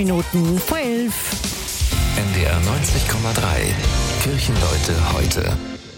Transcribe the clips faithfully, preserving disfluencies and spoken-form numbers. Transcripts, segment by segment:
Minuten vor elf. N D R neunzig Komma drei. Kirchenleute heute.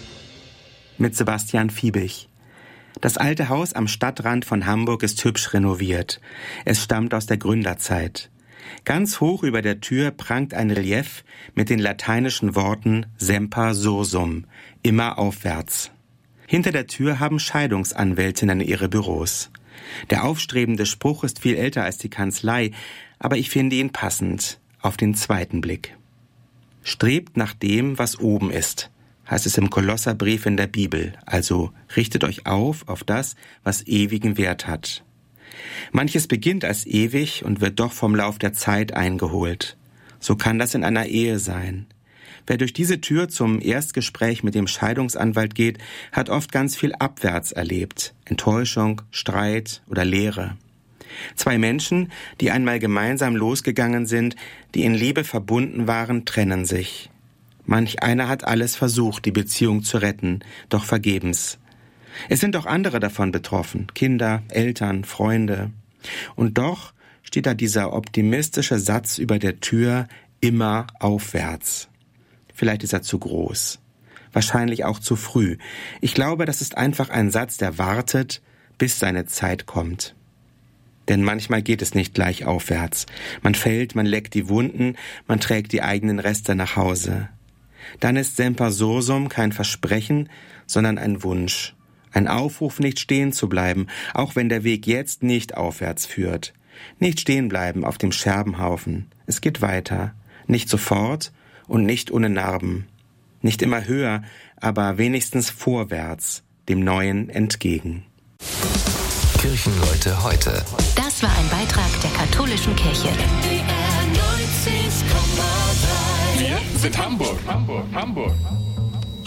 Mit Sebastian Fiebig. Das alte Haus am Stadtrand von Hamburg ist hübsch renoviert. Es stammt aus der Gründerzeit. Ganz hoch über der Tür prangt ein Relief mit den lateinischen Worten Semper Sursum, immer aufwärts. Hinter der Tür haben Scheidungsanwältinnen ihre Büros. Der aufstrebende Spruch ist viel älter als die Kanzlei, aber ich finde ihn passend, auf den zweiten Blick. Strebt nach dem, was oben ist, heißt es im Kolosserbrief in der Bibel, also richtet euch auf auf das, was ewigen Wert hat. Manches beginnt als ewig und wird doch vom Lauf der Zeit eingeholt. So kann das in einer Ehe sein. Wer durch diese Tür zum Erstgespräch mit dem Scheidungsanwalt geht, hat oft ganz viel abwärts erlebt. Enttäuschung, Streit oder Leere. Zwei Menschen, die einmal gemeinsam losgegangen sind, die in Liebe verbunden waren, trennen sich. Manch einer hat alles versucht, die Beziehung zu retten, doch vergebens. Es sind auch andere davon betroffen, Kinder, Eltern, Freunde. Und doch steht da dieser optimistische Satz über der Tür, immer aufwärts. Vielleicht ist er zu groß, wahrscheinlich auch zu früh. Ich glaube, das ist einfach ein Satz, der wartet, bis seine Zeit kommt. Denn manchmal geht es nicht gleich aufwärts. Man fällt, man leckt die Wunden, man trägt die eigenen Reste nach Hause. Dann ist Semper Sursum kein Versprechen, sondern ein Wunsch. Ein Aufruf, nicht stehen zu bleiben, auch wenn der Weg jetzt nicht aufwärts führt. Nicht stehen bleiben auf dem Scherbenhaufen. Es geht weiter. Nicht sofort und nicht ohne Narben. Nicht immer höher, aber wenigstens vorwärts, dem Neuen entgegen. Kirchenleute heute. Das war ein Beitrag der katholischen Kirche. Wir sind Hamburg. Hamburg, Hamburg.